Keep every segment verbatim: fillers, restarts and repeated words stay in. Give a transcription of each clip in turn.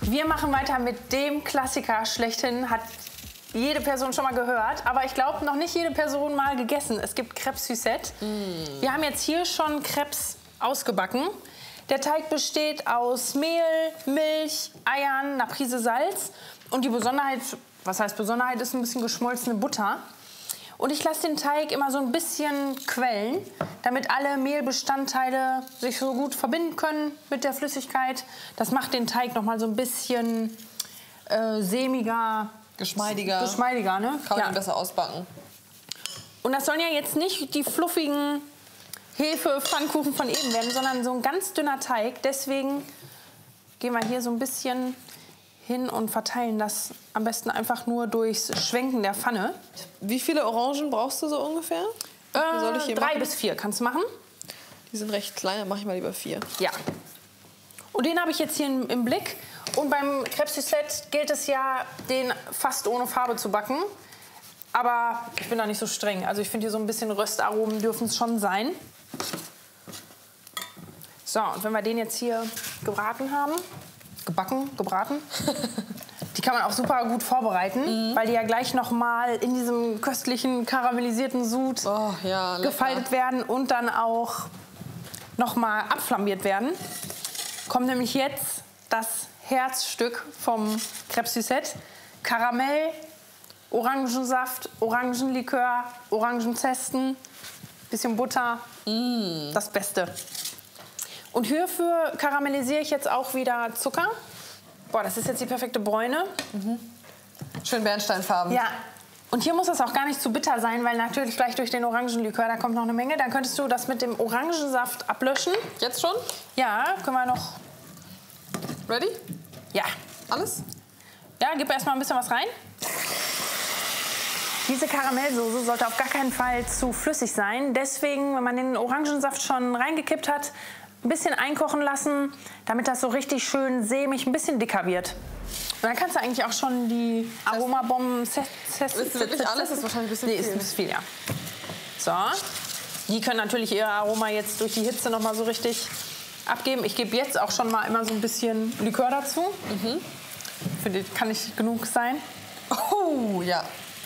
Wir machen weiter mit dem Klassiker schlechthin. Hat jede Person schon mal gehört, aber ich glaube, noch nicht jede Person mal gegessen. Es gibt Crêpes Suzette. Mm. Wir haben jetzt hier schon Crêpes ausgebacken. Der Teig besteht aus Mehl, Milch, Eiern, einer Prise Salz. Und die Besonderheit, was heißt Besonderheit, ist ein bisschen geschmolzene Butter. Und ich lasse den Teig immer so ein bisschen quellen, damit alle Mehlbestandteile sich so gut verbinden können mit der Flüssigkeit. Das macht den Teig noch mal so ein bisschen äh, sämiger, geschmeidiger. Geschmeidiger, ne? Kann man ja. besser ausbacken. Und das sollen ja jetzt nicht die fluffigen Hefe-Pfannkuchen von eben werden, sondern so ein ganz dünner Teig. Deswegen gehen wir hier so ein bisschen hin und verteilen das am besten einfach nur durchs Schwenken der Pfanne. Wie viele Orangen brauchst du so ungefähr? Äh, Soll ich hier drei machen? bis vier kannst du machen. Die sind recht klein, dann mache ich mal lieber vier. Ja. Und den habe ich jetzt hier im, im Blick. Und beim Crêpes Suzette gilt es ja, den fast ohne Farbe zu backen. Aber ich bin da nicht so streng. Also ich finde, hier so ein bisschen Röstaromen dürfen es schon sein. So, und wenn wir den jetzt hier gebraten haben, gebacken, gebraten, die kann man auch super gut vorbereiten, mhm. weil die ja gleich noch mal in diesem köstlichen karamellisierten Sud oh, ja, gefaltet werden und dann auch noch mal abflambiert werden. Kommt nämlich jetzt das Herzstück vom Crêpes Suzette: Karamell, Orangensaft, Orangenlikör, Orangenzesten, bisschen Butter, mm. das Beste. Und hierfür karamellisiere ich jetzt auch wieder Zucker. Boah, das ist jetzt die perfekte Bräune. Mhm. Schön bernsteinfarben. Ja. Und hier muss das auch gar nicht zu bitter sein, weil natürlich gleich durch den Orangenlikör, da kommt noch eine Menge. Dann könntest du das mit dem Orangensaft ablöschen. Jetzt schon? Ja, können wir noch. Ready? Ja. Alles? Ja, gib erst mal ein bisschen was rein. Diese Karamellsoße sollte auf gar keinen Fall zu flüssig sein. Deswegen, wenn man den Orangensaft schon reingekippt hat, ein bisschen einkochen lassen, damit das so richtig schön sämig, ein bisschen dicker wird. Und dann kannst du eigentlich auch schon die Aromabomben... Willst du wirklich alles? Das ist wahrscheinlich ein bisschen nee, viel. ist ein bisschen viel, ja. So. Die können natürlich ihr Aroma jetzt durch die Hitze noch mal so richtig abgeben. Ich gebe jetzt auch schon mal immer so ein bisschen Likör dazu. Mhm. Für die kann nicht genug sein. Oh, ja.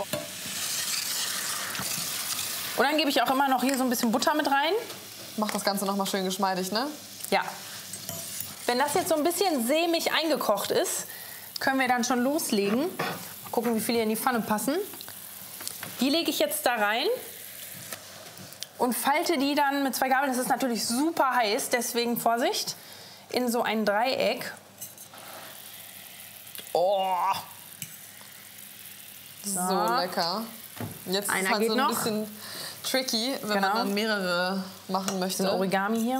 Und dann gebe ich auch immer noch hier so ein bisschen Butter mit rein. Macht das Ganze noch mal schön geschmeidig, ne? Ja. Wenn das jetzt so ein bisschen sämig eingekocht ist, können wir dann schon loslegen. Mal gucken, wie viele hier in die Pfanne passen. Die lege ich jetzt da rein und falte die dann mit zwei Gabeln. Das ist natürlich super heiß, deswegen Vorsicht. In so ein Dreieck. Oh. So, so lecker. Jetzt Einer ist halt geht so ein noch. bisschen tricky, wenn genau. man dann mehrere machen möchte. So Origami hier.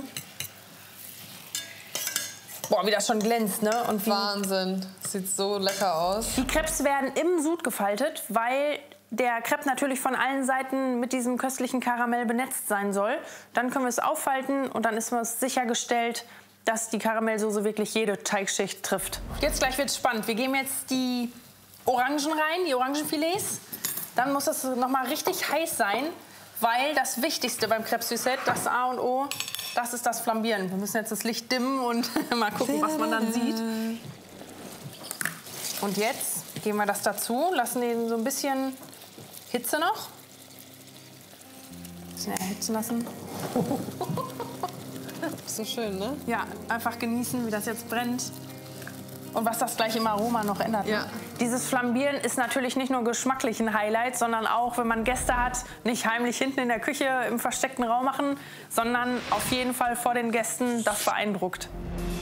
Boah, wie das schon glänzt, ne? Und wie Wahnsinn. Sieht so lecker aus. Die Crêpes werden im Sud gefaltet, weil der Crepe natürlich von allen Seiten mit diesem köstlichen Karamell benetzt sein soll. Dann können wir es auffalten und dann ist es sichergestellt, dass die Karamellsoße wirklich jede Teigschicht trifft. Jetzt gleich wird's spannend. Wir geben jetzt die Orangen rein, die Orangenfilets. Dann muss es noch mal richtig heiß sein, weil das Wichtigste beim Crêpes Suzette, das A und O, das ist das Flambieren. Wir müssen jetzt das Licht dimmen und mal gucken, was man dann sieht. Und jetzt geben wir das dazu, lassen den so ein bisschen Hitze noch. Ein bisschen erhitzen lassen. So schön, ne? Ja, einfach genießen, wie das jetzt brennt. Und was das gleich im Aroma noch ändert. Ja. Dieses Flambieren ist natürlich nicht nur geschmacklich ein Highlight, sondern auch, wenn man Gäste hat, nicht heimlich hinten in der Küche im versteckten Raum machen, sondern auf jeden Fall vor den Gästen, das beeindruckt.